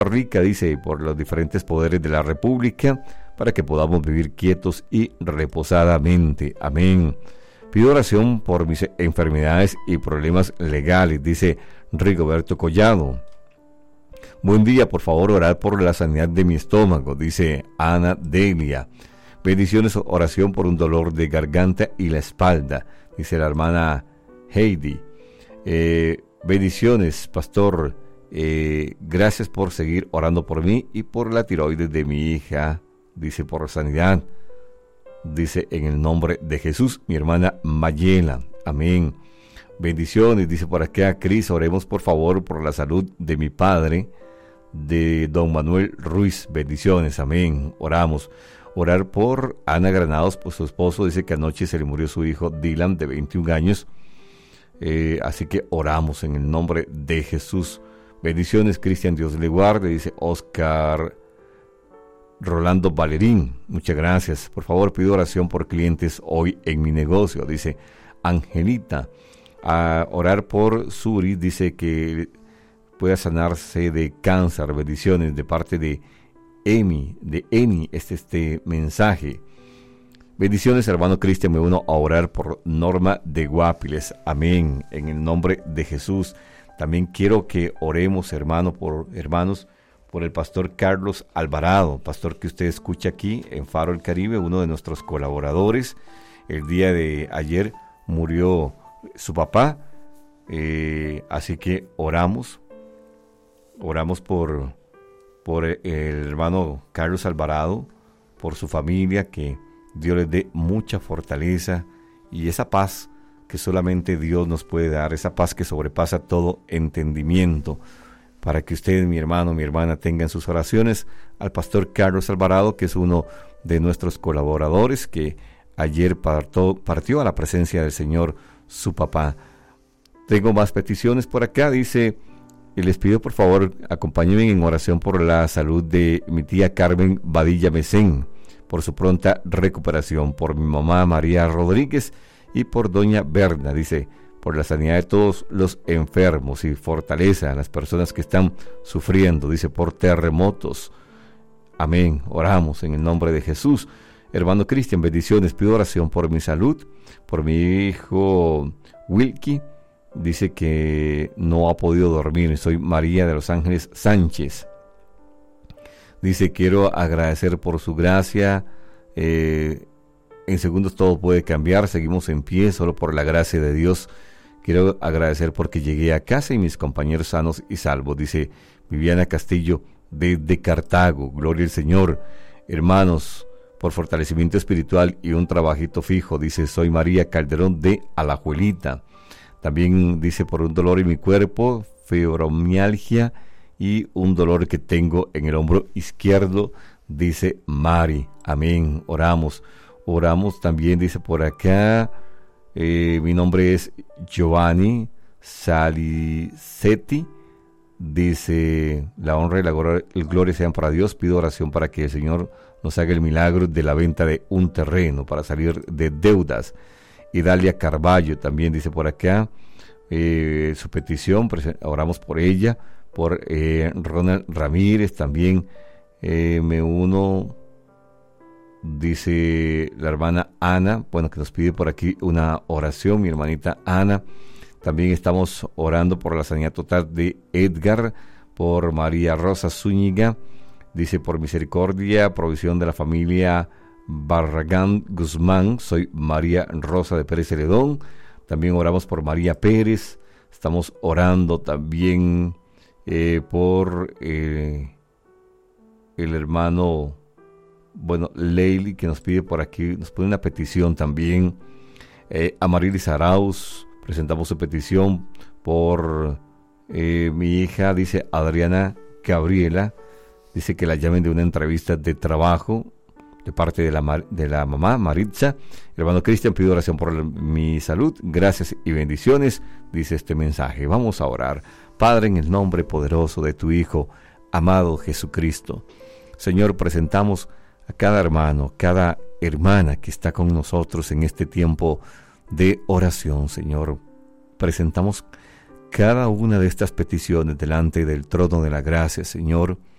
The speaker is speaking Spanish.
Rica, dice, por los diferentes poderes de la República, para que podamos vivir quietos y reposadamente. Amén. Pido oración por mis enfermedades y problemas legales, dice Rigoberto Collado. Buen día, por favor, orar por la sanidad de mi estómago, dice Ana Delia. Bendiciones, oración por un dolor de garganta y la espalda, dice la hermana Heidi. Bendiciones, pastor. Gracias por seguir orando por mí y por la tiroides de mi hija, dice, por sanidad. Dice, en el nombre de Jesús, mi hermana Mayela. Amén. Bendiciones, dice por acá Cris, oremos por favor por la salud de mi padre, de don Manuel Ruiz. Bendiciones, amén. Oramos. Orar por Ana Granados, por su esposo, dice que anoche se le murió su hijo Dylan, de 21 años. Así que oramos en el nombre de Jesús. Bendiciones, Cristian, Dios le guarde, dice Oscar Rolando Valerín. Muchas gracias. Por favor, pido oración por clientes hoy en mi negocio, dice Angelita. A orar por Suri, dice que pueda sanarse de cáncer. Bendiciones de parte de Emi, este mensaje. Bendiciones, hermano Cristian, me uno a orar por Norma de Guapiles. Amén, en el nombre de Jesús. También quiero que oremos, hermanos, por el pastor Carlos Alvarado, pastor que usted escucha aquí en Faro del Caribe, uno de nuestros colaboradores. El día de ayer murió su papá, así que oramos por el hermano Carlos Alvarado, por su familia, que Dios les dé mucha fortaleza y esa paz que solamente Dios nos puede dar, esa paz que sobrepasa todo entendimiento, para que usted, mi hermano, mi hermana, tengan sus oraciones al pastor Carlos Alvarado, que es uno de nuestros colaboradores, que ayer partió a la presencia del Señor, su papá. Tengo más peticiones por acá, dice, y les pido por favor, acompáñenme en oración por la salud de mi tía Carmen Badilla Mesén, por su pronta recuperación, por mi mamá María Rodríguez y por doña Berna, dice, por la sanidad de todos los enfermos y fortaleza a las personas que están sufriendo, dice, por terremotos. Amén. Oramos en el nombre de Jesús. Hermano Cristian, bendiciones. Pido oración por mi salud, por mi hijo Wilkie. Dice que no ha podido dormir. Soy María de los Ángeles Sánchez. Dice, quiero agradecer por su gracia. En segundos todo puede cambiar. Seguimos en pie solo por la gracia de Dios. Quiero agradecer porque llegué a casa y mis compañeros sanos y salvos. Dice Viviana Castillo desde Cartago. Gloria al Señor. Hermanos, por fortalecimiento espiritual y un trabajito fijo. Dice, soy María Calderón de Alajuelita. También dice, por un dolor en mi cuerpo, fibromialgia y un dolor que tengo en el hombro izquierdo. Dice Mari. Amén. Oramos también, dice por acá, mi nombre es Giovanni Salicetti, dice, la honra y la gloria sean para Dios. Pido oración para que el Señor nos haga el milagro de la venta de un terreno para salir de deudas. Y Dalia Carballo también dice por acá, su petición, oramos por ella, por Ronald Ramírez también, me uno. Dice la hermana Ana, bueno, que nos pide por aquí una oración, mi hermanita Ana. También estamos orando por la sanidad total de Edgar, por María Rosa Zúñiga. Dice, por misericordia, provisión de la familia Barragán Guzmán. Soy María Rosa de Pérez Celedón. También oramos por María Pérez. Estamos orando también por el hermano... Bueno, Leili, que nos pide por aquí, nos pone una petición también. Amarilis Arauz, presentamos su petición por mi hija, dice Adriana Gabriela, dice que la llamen de una entrevista de trabajo de parte de la mamá Maritza. Hermano Cristian, pido oración por mi salud, gracias y bendiciones, dice este mensaje. Vamos a orar. Padre, en el nombre poderoso de tu Hijo, amado Jesucristo, Señor, presentamos a cada hermano, cada hermana que está con nosotros en este tiempo de oración, Señor. Presentamos cada una de estas peticiones delante del trono de la gracia, Señor,